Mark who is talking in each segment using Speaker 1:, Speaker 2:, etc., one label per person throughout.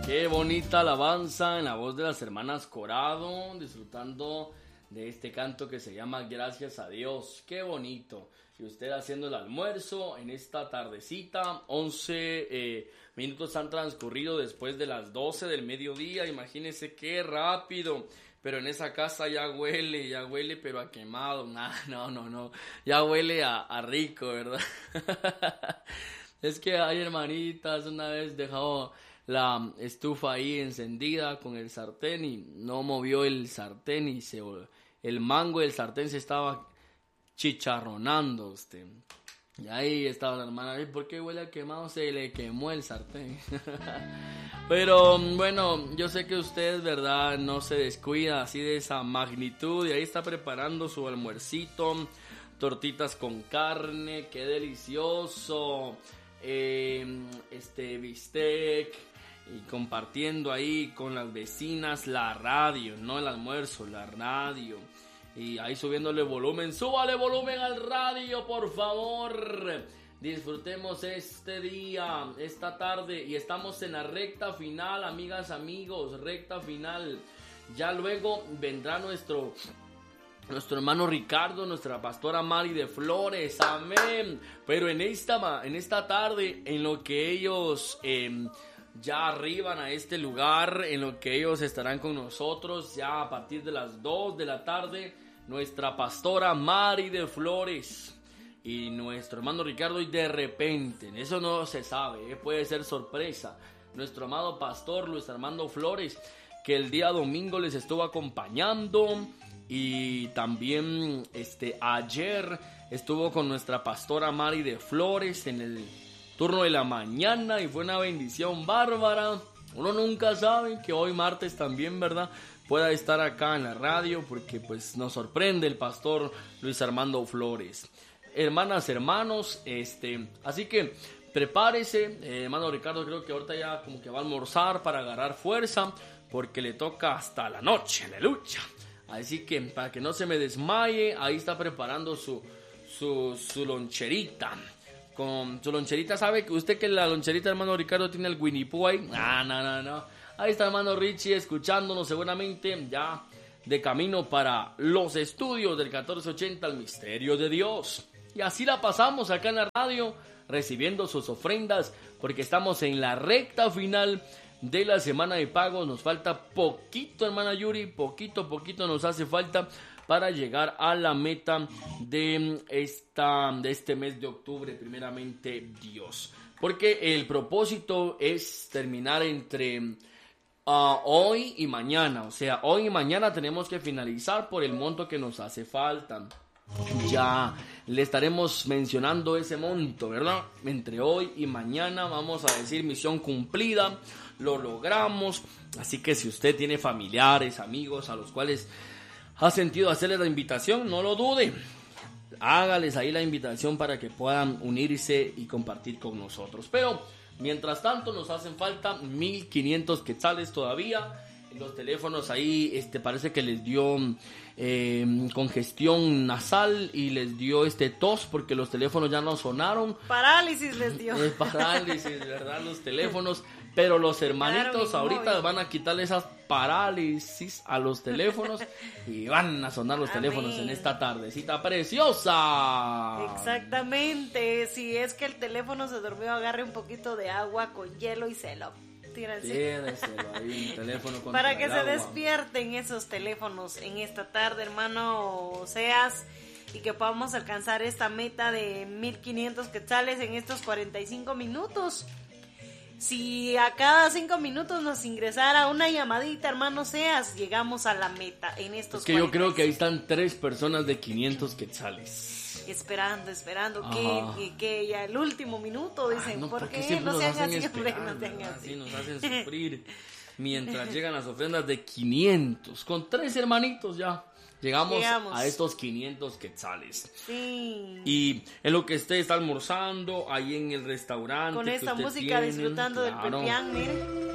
Speaker 1: Qué bonita alabanza en la voz de las hermanas Corado, disfrutando de este canto que se llama Gracias a Dios. Qué bonito. Y usted haciendo el almuerzo en esta tardecita, 11 minutos han transcurrido después de las 12 del mediodía. Imagínese qué rápido. Pero en esa casa ya huele, pero a quemado. No. Ya huele a rico, ¿verdad? Es que hay hermanitas, una vez dejado la estufa ahí encendida con el sartén y no movió el sartén y el mango del sartén se estaba chicharronando usted. Y ahí estaba la hermana, ¿por qué huele a quemado? Se le quemó el sartén. Pero bueno, yo sé que usted, ¿verdad?, no se descuida así de esa magnitud y ahí está preparando su almuercito, tortitas con carne, qué delicioso, bistec, y compartiendo ahí con las vecinas la radio, no el almuerzo, la radio. Y ahí subiéndole volumen, súbale volumen al radio, por favor. Disfrutemos este día, esta tarde, y estamos en la recta final, amigas, amigos, recta final. Ya luego vendrá nuestro hermano Ricardo, nuestra pastora Mari de Flores, amén. Pero en esta tarde, en lo que ellos ya arriban a este lugar, en lo que ellos estarán con nosotros, ya a partir de las 2 de la tarde, nuestra pastora Mari de Flores y nuestro hermano Ricardo, y de repente, eso no se sabe, puede ser sorpresa, nuestro amado pastor Luis Armando Flores, que el día domingo les estuvo acompañando, y también ayer estuvo con nuestra pastora Mari de Flores en el turno de la mañana y fue una bendición bárbara. Uno nunca sabe que hoy martes también, ¿verdad?, pueda estar acá en la radio, porque pues nos sorprende el pastor Luis Armando Flores. Hermanas, hermanos, así que prepárese, hermano Ricardo creo que ahorita ya como que va a almorzar para agarrar fuerza, porque le toca hasta la noche, aleluya. Así que para que no se me desmaye, ahí está preparando su loncherita. Con su loncherita, ¿sabe que usted que la loncherita, hermano Ricardo, tiene el Winnie Pooh ahí? No. Ahí está hermano Richie escuchándonos seguramente ya de camino para los estudios del 1480 El Misterio de Dios. Y así la pasamos acá en la radio, recibiendo sus ofrendas, porque estamos en la recta final de la semana de pagos. Nos falta poquito, hermana Yuri, poquito nos hace falta para llegar a la meta de este mes de octubre, primeramente Dios. Porque el propósito es terminar entre hoy y mañana. O sea, hoy y mañana tenemos que finalizar por el monto que nos hace falta. Ya le estaremos mencionando ese monto, ¿verdad? Entre hoy y mañana vamos a decir misión cumplida, lo logramos. Así que si usted tiene familiares, amigos a los cuales ha sentido hacerles la invitación, no lo dude. Hágales ahí la invitación para que puedan unirse y compartir con nosotros. Pero mientras tanto nos hacen falta 1,500 quetzales todavía. Los teléfonos ahí parece que les dio congestión nasal y les dio tos porque los teléfonos ya no sonaron.
Speaker 2: Parálisis les dio.
Speaker 1: Parálisis, ¿verdad? Los teléfonos. Pero los hermanitos ahorita van a quitarle esas parálisis a los teléfonos y van a sonar los teléfonos en esta tardecita preciosa.
Speaker 2: Exactamente. Si es que el teléfono se durmió, agarre un poquito de agua con hielo y se lo
Speaker 1: Tíreselo ahí, un teléfono contra
Speaker 2: para que
Speaker 1: el
Speaker 2: se
Speaker 1: agua.
Speaker 2: despierten esos teléfonos en esta tarde, hermano Seas, y que podamos alcanzar esta meta de 1,500 quetzales en estos 45 minutos. Si a cada 5 minutos nos ingresara una llamadita, hermano Seas, llegamos a la meta en estos 45.
Speaker 1: Yo creo que ahí están 3 personas de 500 quetzales.
Speaker 2: Esperando que ya el último minuto dicen, ¿por qué no sean así, hombre? No sean así.
Speaker 1: Nos hacen sufrir mientras llegan las ofrendas de 500. Con 3 hermanitos ya llegamos a estos 500 quetzales.
Speaker 2: Sí.
Speaker 1: Y en lo que usted está almorzando, ahí en el restaurante,
Speaker 2: con esta música disfrutando del pepián, mire.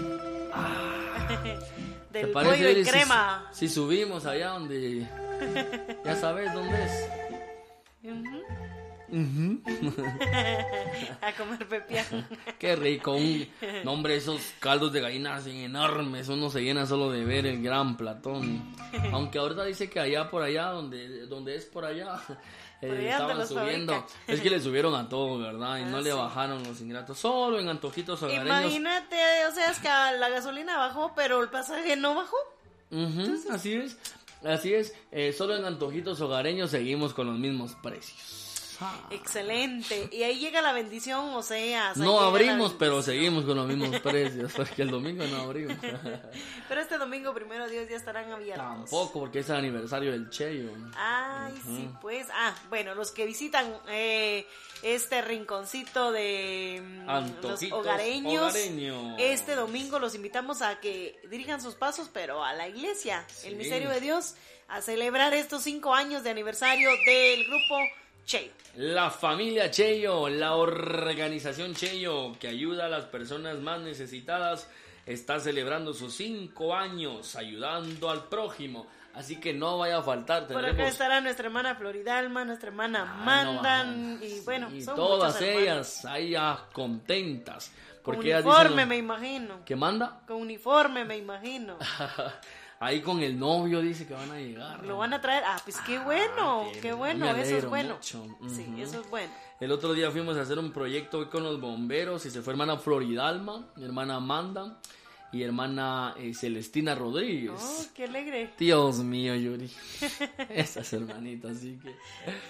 Speaker 2: Del pollo y crema.
Speaker 1: Si subimos allá donde ya sabes dónde es.
Speaker 2: A comer pepián.
Speaker 1: Qué rico. No, hombre, esos caldos de gallina así enormes. Uno se llena solo de ver el gran platón. Aunque ahorita dice que allá por allá, donde es por allá, estaban subiendo.
Speaker 2: Fabrican.
Speaker 1: Es que le subieron a todo, ¿verdad? Y no le
Speaker 2: sí.
Speaker 1: bajaron los ingratos. Solo en antojitos hogareños.
Speaker 2: Imagínate, o sea, es que la gasolina bajó, pero el pasaje no bajó.
Speaker 1: Entonces... Así es. Solo en antojitos hogareños seguimos con los mismos precios.
Speaker 2: Excelente. Y ahí llega la bendición, o sea...
Speaker 1: No abrimos, pero seguimos con los mismos precios, porque el domingo no abrimos.
Speaker 2: Pero este domingo, primero Dios, ya estarán abiertos.
Speaker 1: Tampoco, porque es el aniversario del Cheyo.
Speaker 2: Ay, sí, pues. Bueno, los que visitan este rinconcito de los hogareños, este domingo los invitamos a que dirijan sus pasos, pero a la iglesia, el misterio de Dios, a celebrar estos 5 años de aniversario del grupo Cheyo.
Speaker 1: La familia Cheyo, la organización Cheyo que ayuda a las personas más necesitadas, está celebrando sus 5 años ayudando al prójimo. Así que no vaya a faltar.
Speaker 2: Por acá estará nuestra hermana Floridalma, nuestra hermana Mandan, y bueno,
Speaker 1: y
Speaker 2: son
Speaker 1: todas ellas ahí ya contentas. Porque
Speaker 2: con uniforme, me imagino.
Speaker 1: ¿Qué manda?
Speaker 2: Con uniforme, me imagino.
Speaker 1: Ahí con el novio dice que van a llegar.
Speaker 2: Lo van a traer. Pues qué bueno, qué bueno, eso es bueno.
Speaker 1: Mucho.
Speaker 2: Sí, eso es bueno.
Speaker 1: El otro día fuimos a hacer un proyecto hoy con los bomberos y se fue hermana Floridalma, mi hermana Amanda y hermana Celestina Rodríguez.
Speaker 2: Oh, qué alegre.
Speaker 1: Dios mío, Yuri. Esas hermanitas, así que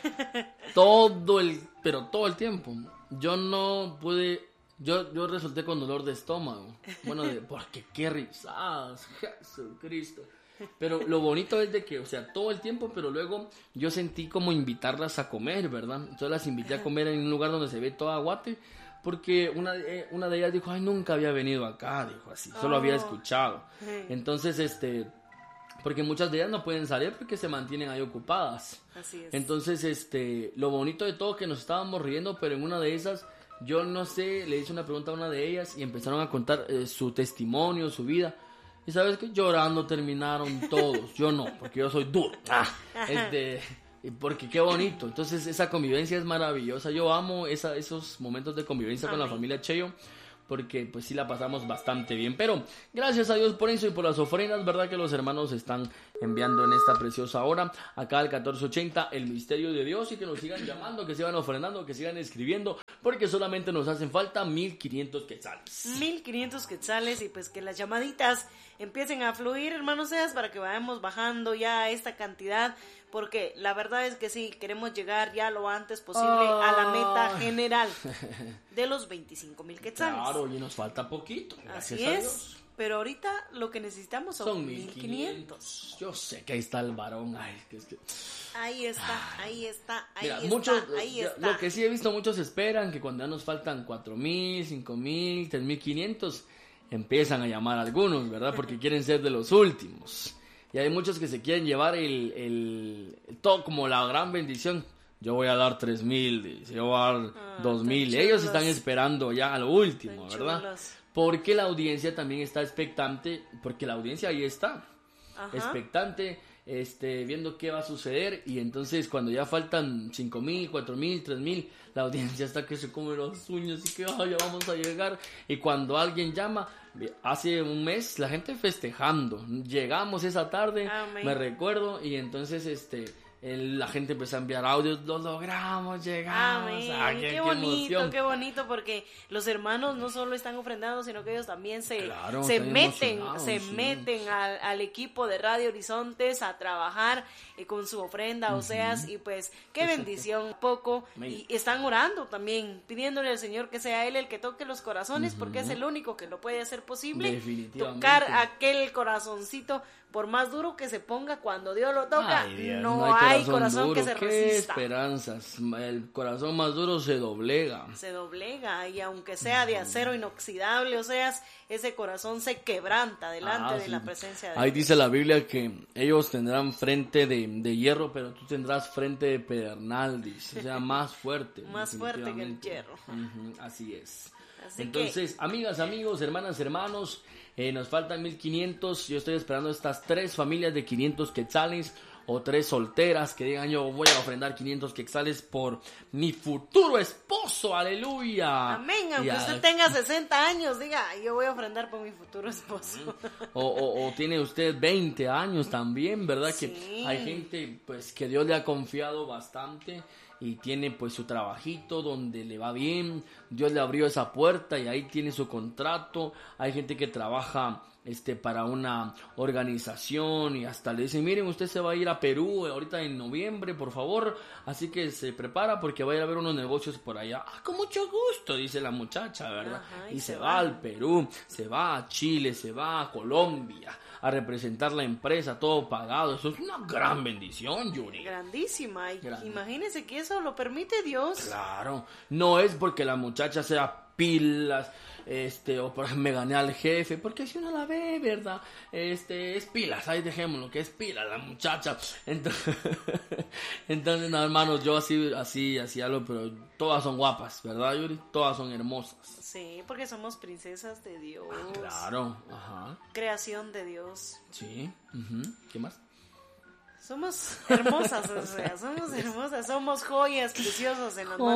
Speaker 1: todo el tiempo. Yo no pude. Yo resulté con dolor de estómago. Bueno, porque qué risadas, Jesucristo. Pero lo bonito es de que, o sea, todo el tiempo, pero luego yo sentí como invitarlas a comer, ¿verdad? Entonces las invité a comer en un lugar donde se ve todo Aguate, porque una de ellas dijo, ay, nunca había venido acá, dijo así, solo había escuchado. Entonces, porque muchas de ellas no pueden salir porque se mantienen ahí ocupadas.
Speaker 2: Así es.
Speaker 1: Entonces, lo bonito de todo que nos estábamos riendo, pero en una de esas... Yo no sé, le hice una pregunta a una de ellas y empezaron a contar su testimonio, su vida. Y sabes que llorando terminaron todos. Yo no, porque yo soy duro. Porque qué bonito. Entonces esa convivencia es maravillosa. Yo amo esos momentos de convivencia con la familia Cheyo, porque pues sí la pasamos bastante bien. Pero gracias a Dios por eso y por las ofrendas, ¿verdad? Que los hermanos están enviando en esta preciosa hora. Acá al 1480, el misterio de Dios. Y que nos sigan llamando, que sigan ofrendando, que sigan escribiendo, porque solamente nos hacen falta 1500 quetzales.
Speaker 2: 1500 quetzales, y pues que las llamaditas empiecen a fluir, hermanos Seas, para que vayamos bajando ya a esta cantidad, porque la verdad es que sí, queremos llegar ya lo antes posible a la meta general de los 25,000 quetzales.
Speaker 1: Claro, y nos falta poquito, gracias
Speaker 2: Así
Speaker 1: a
Speaker 2: es.
Speaker 1: Dios.
Speaker 2: Pero ahorita lo que necesitamos son 1500.
Speaker 1: Yo sé que ahí está el varón. Ay, es que...
Speaker 2: Ahí está.
Speaker 1: Mira, lo que sí he visto, muchos esperan que cuando ya nos faltan 4,000, 5,000, 3,500, empiezan a llamar a algunos, ¿verdad? Porque quieren ser de los últimos. Y hay muchos que se quieren llevar el todo como la gran bendición. Yo voy a dar 3,000, yo voy a dar 2,000. Ellos están esperando ya a lo último, ¿verdad?
Speaker 2: Chulos.
Speaker 1: Porque la audiencia también está expectante, porque la audiencia ahí está, expectante, viendo qué va a suceder. Y entonces cuando ya faltan 5,000, 4,000, 3,000, la audiencia está que se come los uñas y que ya vamos a llegar. Y cuando alguien llama, hace un mes la gente festejando, llegamos esa tarde,
Speaker 2: Amén.
Speaker 1: Me recuerdo, y entonces la gente empezó a enviar audios, lo logramos, llegamos.
Speaker 2: Amén. Qué bonito, porque los hermanos no solo están ofrendando, sino que ellos también se meten al equipo de Radio Horizontes a trabajar con su ofrenda, o sea, y pues qué bendición, poco. Y están orando también, pidiéndole al Señor que sea Él el que toque los corazones, porque es el único que lo puede hacer posible.
Speaker 1: Definitivamente.
Speaker 2: Tocar aquel corazoncito, por más duro que se ponga, cuando Dios lo toca, no hay corazón que se resista.
Speaker 1: ¿Qué esperanzas? El corazón más duro se doblega.
Speaker 2: Se doblega, y aunque sea de acero inoxidable, o sea, ese corazón se quebranta delante de la presencia de Dios.
Speaker 1: Ahí dice la Biblia que ellos tendrán frente de hierro, pero tú tendrás frente de pedernal, dice. O sea, más fuerte.
Speaker 2: Más fuerte que el hierro.
Speaker 1: Así es. Entonces, amigas, amigos, hermanas, hermanos, nos faltan 1500. Yo estoy esperando estas 3 familias de 500 quetzales. o 3 solteras que digan yo voy a ofrendar 500 quetzales por mi futuro esposo, aleluya.
Speaker 2: Amén, aunque usted tenga 60 años, diga, yo voy a ofrendar por mi futuro esposo.
Speaker 1: O tiene usted 20 años también, ¿verdad?
Speaker 2: Sí.
Speaker 1: Que hay gente pues que Dios le ha confiado bastante y tiene pues su trabajito donde le va bien, Dios le abrió esa puerta y ahí tiene su contrato. Hay gente que trabaja para una organización y hasta le dicen, miren, usted se va a ir a Perú ahorita en noviembre, por favor, así que se prepara porque va a ir a ver unos negocios por allá. Con mucho gusto, dice la muchacha, ¿verdad?
Speaker 2: Ajá,
Speaker 1: y se va al Perú, se va a Chile, se va a Colombia a representar la empresa, todo pagado. Eso es una gran bendición, Yuri.
Speaker 2: Grandísima. Imagínese que eso lo permite Dios.
Speaker 1: Claro, no es porque la muchacha sea pilas, o por ejemplo me gané al jefe, porque si uno la ve, ¿verdad? Es pilas, ahí dejémoslo, que es pilas la muchacha. Entonces, no, hermanos, yo así hablo, pero todas son guapas, ¿verdad, Yuri? Todas son hermosas.
Speaker 2: Sí, porque somos princesas de Dios.
Speaker 1: Claro, ajá.
Speaker 2: Creación de Dios.
Speaker 1: Sí, ¿qué más?
Speaker 2: Somos hermosas, o sea, somos hermosas, somos joyas preciosas en las manos